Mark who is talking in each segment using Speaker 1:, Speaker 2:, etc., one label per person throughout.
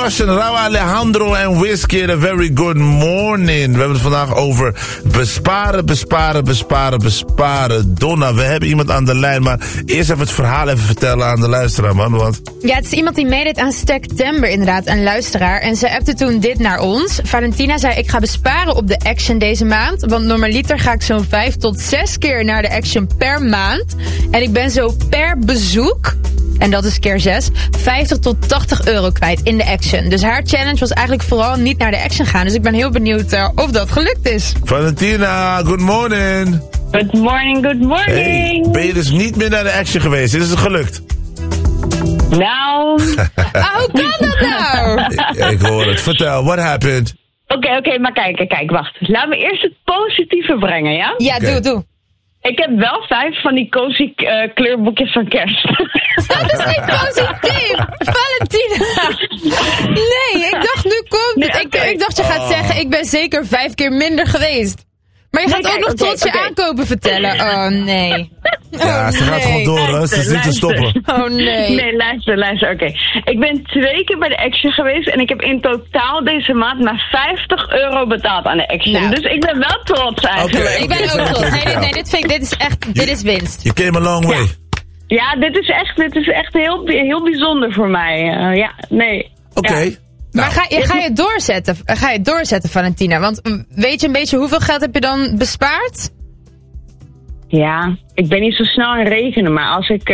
Speaker 1: Russian, Rauw Alejandro en Wizkid. A very good morning. We hebben het vandaag over besparen. Donna, we hebben iemand aan de lijn, maar eerst even het verhaal vertellen aan de luisteraar, man. Want...
Speaker 2: Ja, het is iemand die meedeed aan September inderdaad, een luisteraar. En ze appte toen dit naar ons. Valentina zei, ik ga besparen op de Action deze maand. Want normaliter ga ik zo'n 5 tot 6 keer naar de Action per maand. En ik ben zo per bezoek, en dat is keer 6, 50 tot 80 euro kwijt in de Action. Dus haar challenge was eigenlijk vooral niet naar de Action gaan. Dus ik ben heel benieuwd of dat gelukt is.
Speaker 1: Valentina, good morning.
Speaker 3: Good morning, good morning.
Speaker 1: Hey, ben je dus niet meer naar de Action geweest? Is het gelukt?
Speaker 3: Nou...
Speaker 2: Hoe kan dat nou?
Speaker 1: Ik hoor het. Vertel, what happened?
Speaker 3: Oké, maar kijk, wacht. Laat me eerst het positieve brengen, ja?
Speaker 2: Ja,
Speaker 1: Okay.
Speaker 2: doe.
Speaker 3: Ik heb wel 5 van die cozy kleurboekjes van kerst.
Speaker 2: Dat is niet positief! Valentina! Nee, ik dacht nu komt het. Ik dacht je gaat zeggen, ik ben zeker 5 keer minder geweest. Maar je gaat ook nog trots je aankopen vertellen. Oh nee.
Speaker 1: Ja, ze gaat gewoon door, hè? Ze is niet te stoppen.
Speaker 2: Oh nee.
Speaker 3: Nee, luister, oké. Ik ben 2 keer bij de Action geweest en ik heb in totaal deze maand maar 50 euro betaald aan de Action.
Speaker 2: Nou.
Speaker 3: Dus ik ben wel trots eigenlijk.
Speaker 2: Ik ben ook trots. Nee, dit is winst.
Speaker 1: You came a long way.
Speaker 3: Ja, dit is echt heel bijzonder voor mij.
Speaker 1: Oké.
Speaker 3: Ja.
Speaker 1: Nou,
Speaker 2: Maar ga je het doorzetten, Valentina? Want weet je een beetje hoeveel geld heb je dan bespaard?
Speaker 3: Ja, ik ben niet zo snel in rekenen, maar als ik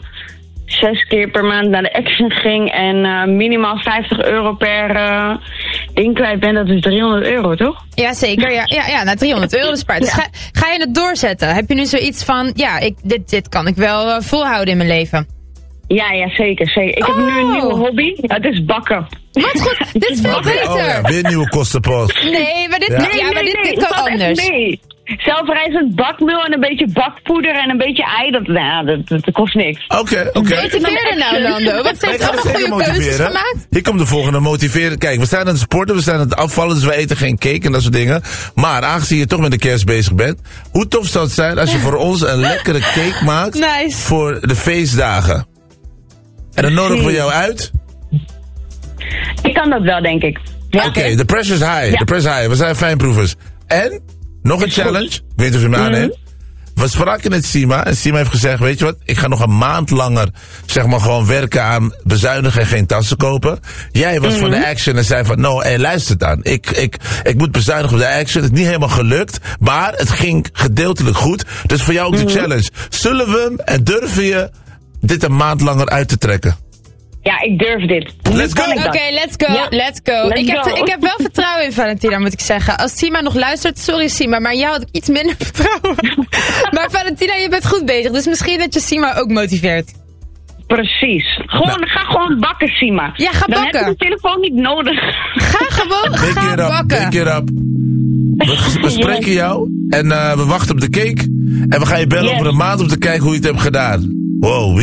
Speaker 3: 6 keer per maand naar de Action ging en minimaal 50 euro per ding kwijt ben, dat is 300 euro, toch?
Speaker 2: Ja, zeker. Ja, 300 euro bespaard. Dus ga je het doorzetten? Heb je nu zoiets van, dit kan ik wel volhouden in mijn leven?
Speaker 3: Ja, zeker. Ik heb nu een nieuwe hobby. Het is bakken.
Speaker 2: Wat goed, dit is veel beter.
Speaker 1: oh ja, weer een nieuwe kostenpost.
Speaker 2: Nee, maar dit kan anders.
Speaker 3: Nee. Zelfrijzend bakmeel en een beetje bakpoeder en een beetje ei, dat kost niks.
Speaker 1: Oké.
Speaker 2: Motiveer er nou, Nando. Wat zijn toch goede keuzes gemaakt?
Speaker 1: Hier komt de volgende motiveren. Kijk, we zijn aan het sporten, we zijn aan het afvallen, dus we eten geen cake en dat soort dingen. Maar aangezien je toch met de kerst bezig bent, hoe tof zou het zijn als je voor ons een lekkere cake maakt voor de feestdagen? En dan nodigen we jou uit.
Speaker 3: Ik kan dat wel, denk ik. Ja,
Speaker 1: Oké, the pressure is high.
Speaker 3: Ja.
Speaker 1: The pressure is high. We zijn fijnproevers. En, nog een challenge. Ik weet niet of je me aanneemt. We spraken met Sima. En Sima heeft gezegd, weet je wat? Ik ga nog een maand langer, zeg maar, gewoon werken aan bezuinigen en geen tassen kopen. Jij was van de Action en zei van, luister dan. Ik moet bezuinigen op de Action. Het is niet helemaal gelukt. Maar het ging gedeeltelijk goed. Dus voor jou ook de challenge. Zullen we hem en durven je dit een maand langer uit te trekken?
Speaker 3: Ja, ik durf dit.
Speaker 1: Let's go!
Speaker 2: Oké, let's go. Ik heb wel vertrouwen in Valentina, moet ik zeggen. Als Sima nog luistert, sorry Sima, maar jou had ik iets minder vertrouwen. Maar Valentina, je bent goed bezig, dus misschien dat je Sima ook motiveert.
Speaker 3: Precies. Ga gewoon bakken, Sima.
Speaker 2: Ja, ga
Speaker 3: Dan
Speaker 2: bakken.
Speaker 3: heb je de telefoon niet nodig.
Speaker 2: Ga gewoon bakken.
Speaker 1: Pick it up. We spreken jou en we wachten op de cake. En we gaan je bellen over een maand om te kijken hoe je het hebt gedaan. Wow,